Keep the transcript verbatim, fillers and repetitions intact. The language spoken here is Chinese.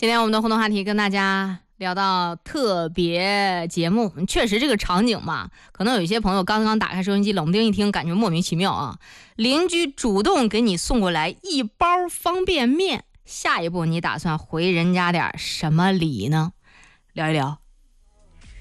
今天我们的互动话题跟大家聊到特别节目，确实这个场景嘛，可能有一些朋友刚刚打开收音机，冷不丁一听，感觉莫名其妙啊。邻居主动给你送过来一包方便面，下一步你打算回人家点什么礼呢？聊一聊